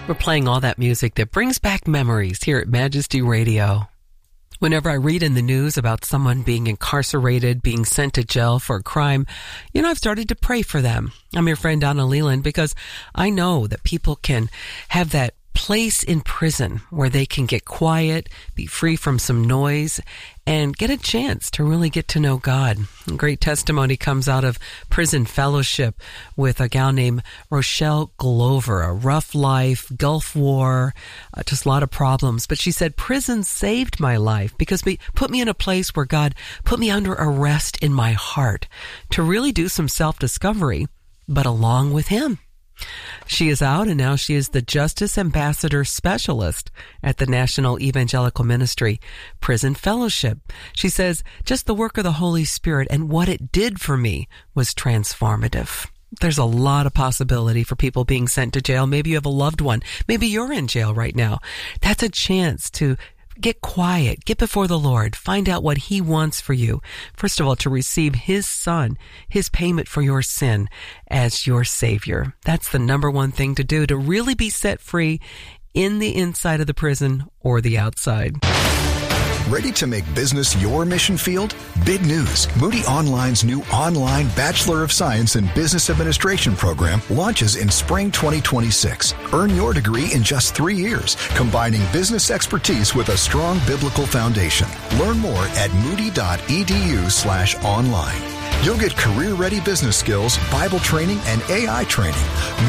We're playing all that music that brings back memories here at Majesty Radio. Whenever I read in the news about someone being incarcerated, being sent to jail for a crime, I've started to pray for them. I'm your friend Donna Leland because I know that people can have that place in prison where they can get quiet, be free from some noise, and get a chance to really get to know God. A great testimony comes out of Prison Fellowship with a gal named Rochelle Glover, a rough life, Gulf War, just a lot of problems. But she said, prison saved my life because it put me in a place where God put me under arrest in my heart to really do some self-discovery, but along with Him. She is out, and now she is the Justice Ambassador Specialist at the National Evangelical Ministry Prison Fellowship. She says, just the work of the Holy Spirit and what it did for me was transformative. There's a lot of possibility for people being sent to jail. Maybe you have a loved one. Maybe you're in jail right now. That's a chance to get quiet, get before the Lord, find out what He wants for you. First of all, to receive His Son, His payment for your sin as your Savior. That's the number one thing to do, to really be set free in the inside of the prison or the outside. Ready to make business your mission field? Big news. Moody Online's new online Bachelor of Science in Business Administration program launches in spring 2026. Earn your degree in just 3 years, combining business expertise with a strong biblical foundation. Learn more at moody.edu/online. You'll get career-ready business skills, Bible training, and AI training.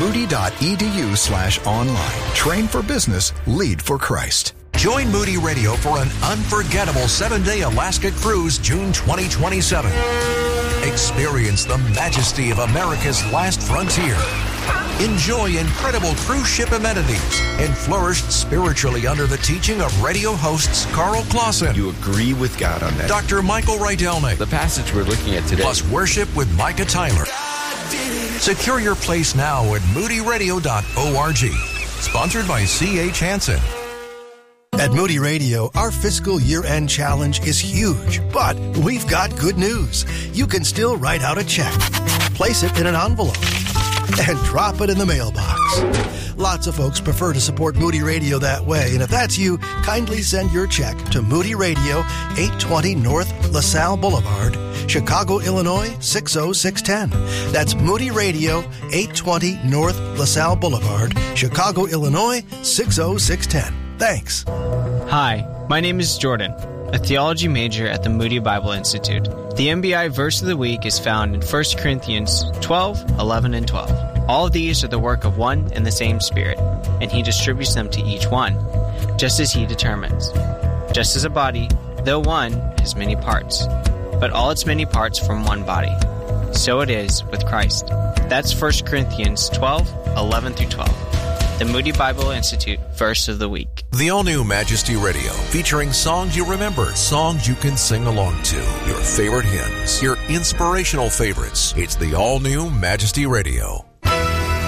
Moody.edu/online. Train for business, lead for Christ. Join Moody Radio for an unforgettable 7-day Alaska cruise June 2027. Experience the majesty of America's last frontier. Enjoy incredible cruise ship amenities and flourish spiritually under the teaching of radio hosts Carl Clausen. You agree with God on that. Dr. Michael Rydelnik. The passage we're looking at today. Plus worship with Micah Tyler. Secure your place now at moodyradio.org. Sponsored by C.H. Hansen. At Moody Radio, our fiscal year-end challenge is huge, but we've got good news. You can still write out a check, place it in an envelope, and drop it in the mailbox. Lots of folks prefer to support Moody Radio that way, and if that's you, kindly send your check to Moody Radio, 820 North LaSalle Boulevard, Chicago, Illinois, 60610. That's Moody Radio, 820 North LaSalle Boulevard, Chicago, Illinois, 60610. Thanks. Hi, my name is Jordan, a theology major at the Moody Bible Institute. The MBI verse of the week is found in 1 Corinthians 12, 11, and 12. All of these are the work of one and the same Spirit, and He distributes them to each one, just as He determines. Just as a body, though one, has many parts, but all its many parts form one body. So it is with Christ. That's 1 Corinthians 12, 11 through 12. The Moody Bible Institute Verse of the Week. The all-new Majesty Radio, featuring songs you remember, songs you can sing along to, your favorite hymns, your inspirational favorites. It's the all-new Majesty Radio.